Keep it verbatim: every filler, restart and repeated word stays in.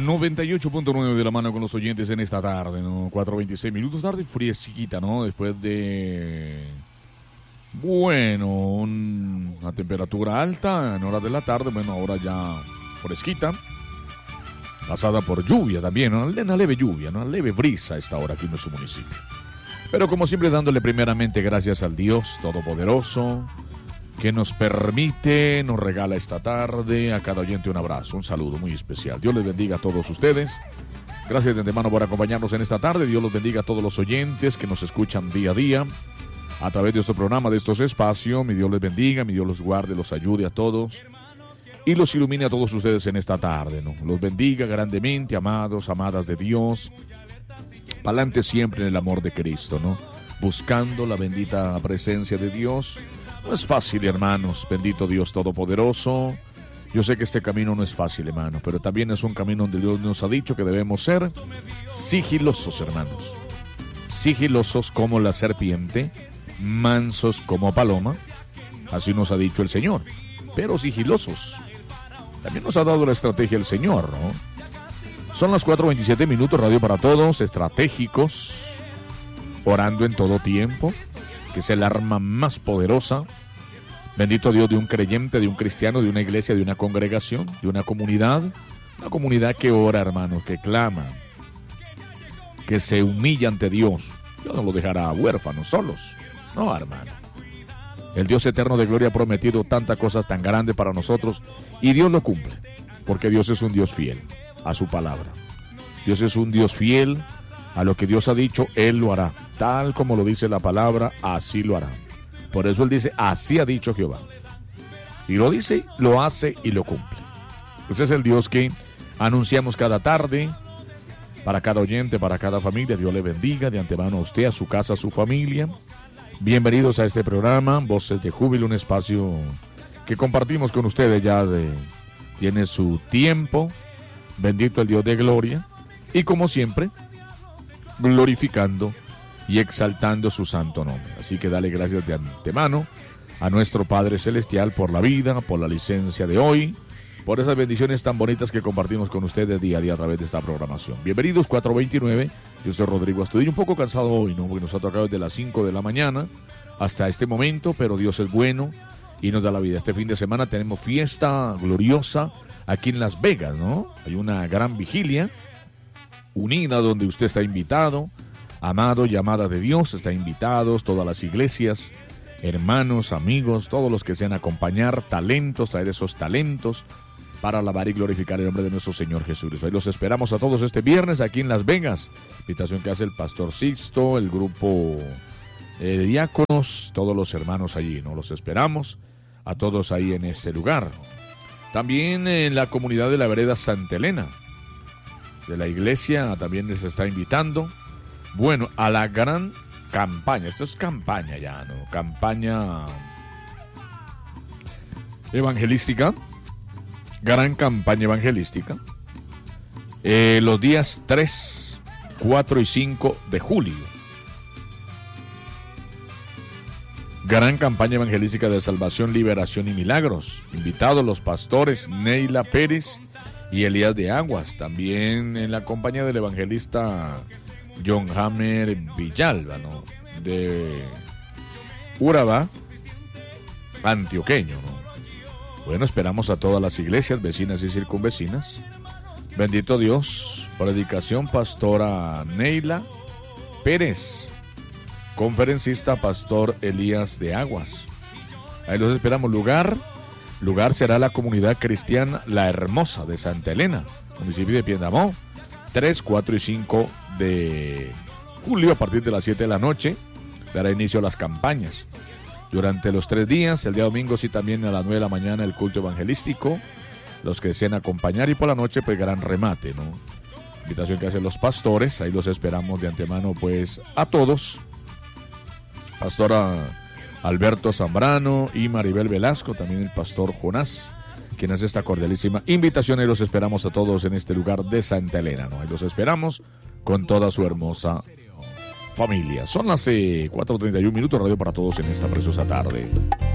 noventa y ocho punto nueve de la mano con los oyentes en esta tarde, ¿no? cuatro veintiséis minutos tarde, friecita, ¿no? Después de, bueno, un, una temperatura alta en horas de la tarde, bueno, ahora ya fresquita, pasada por lluvia también, ¿no? Una leve lluvia, ¿no? Una leve brisa a esta hora aquí en nuestro municipio. Pero como siempre dándole primeramente gracias al Dios Todopoderoso, que nos permite, nos regala esta tarde, a cada oyente un abrazo, un saludo muy especial. Dios les bendiga a todos ustedes. Gracias de antemano por acompañarnos en esta tarde. Dios los bendiga a todos los oyentes que nos escuchan día a día a través de este programa, de estos espacios. Mi Dios les bendiga, mi Dios los guarde, los ayude a todos y los ilumine a todos ustedes en esta tarde, ¿no? Los bendiga grandemente, amados, amadas de Dios. Pa'lante siempre en el amor de Cristo, ¿no? Buscando la bendita presencia de Dios. No es fácil, hermanos, bendito Dios Todopoderoso. Yo sé que este camino no es fácil, hermano, pero también es un camino donde Dios nos ha dicho que debemos ser sigilosos, hermanos. Sigilosos como la serpiente, mansos como paloma, así nos ha dicho el Señor, pero sigilosos. También nos ha dado la estrategia el Señor, ¿no? Son las cuatro veintisiete minutos, radio para todos, estratégicos, orando en todo tiempo, que es el arma más poderosa, bendito Dios, de un creyente, de un cristiano, de una iglesia, de una congregación, de una comunidad, una comunidad que ora, hermanos, que clama, que se humilla ante Dios. Dios no lo dejará huérfanos, solos, no, hermano. El Dios eterno de gloria ha prometido tantas cosas tan grandes para nosotros y Dios lo cumple, porque Dios es un Dios fiel a su palabra. Dios es un Dios fiel a lo que Dios ha dicho, Él lo hará. Tal como lo dice la palabra, así lo hará. Por eso Él dice, así ha dicho Jehová. Y lo dice, lo hace y lo cumple. Ese es el Dios que anunciamos cada tarde, para cada oyente, para cada familia. Dios le bendiga de antemano a usted, a su casa, a su familia. Bienvenidos a este programa, Voces de Júbilo, un espacio que compartimos con ustedes ya de, tiene su tiempo. Bendito el Dios de gloria. Y como siempre, glorificando y exaltando su santo nombre. Así que dale gracias de antemano a nuestro Padre Celestial por la vida, por la licencia de hoy, por esas bendiciones tan bonitas que compartimos con ustedes día a día a través de esta programación. Bienvenidos, cuatro veintinueve, yo soy Rodrigo Astudillo, un poco cansado hoy, ¿no? Porque nos ha tocado desde las cinco de la mañana hasta este momento, pero Dios es bueno y nos da la vida. Este fin de semana tenemos fiesta gloriosa aquí en Las Vegas, ¿no? Hay una gran vigilia unida donde usted está invitado, amado y amada de Dios, está invitados, todas las iglesias, hermanos, amigos, todos los que sean acompañar, talentos, traer esos talentos para alabar y glorificar el nombre de nuestro Señor Jesús. Hoy los esperamos a todos este viernes aquí en Las Vegas, invitación que hace el Pastor Sixto, el grupo eh, de diáconos, todos los hermanos allí, ¿no? Los esperamos a todos ahí en este lugar. También en la comunidad de la vereda Santa Elena, de la iglesia, también les está invitando, bueno, a la gran campaña. Esto es campaña ya, ¿no? Campaña evangelística, gran campaña evangelística, eh, los días tres, cuatro y cinco de julio. Gran campaña evangelística de salvación, liberación y milagros. Invitados los pastores Neila Pérez y Elías de Aguas, también en la compañía del evangelista John Hammer Villalba, ¿no? De Urabá, antioqueño, ¿no? Bueno, esperamos a todas las iglesias, vecinas y circunvecinas. Bendito Dios, predicación pastora Neila Pérez, conferencista pastor Elías de Aguas. Ahí los esperamos. Lugar Lugar será la comunidad cristiana La Hermosa de Santa Elena, municipio de Piendamó, tres, cuatro y cinco de julio a partir de las siete de la noche. Dará inicio a las campañas. Durante los tres días, el día domingo sí también a las nueve de la mañana el culto evangelístico, los que deseen acompañar, y por la noche pues gran remate, ¿no? Invitación que hacen los pastores, ahí los esperamos de antemano pues a todos. Pastora Alberto Zambrano y Maribel Velasco, también el pastor Jonás, quien hace esta cordialísima invitación, y los esperamos a todos en este lugar de Santa Elena, ¿no? Ahí los esperamos con toda su hermosa familia. Son las eh, cuatro treinta y un minutos, radio para todos en esta preciosa tarde.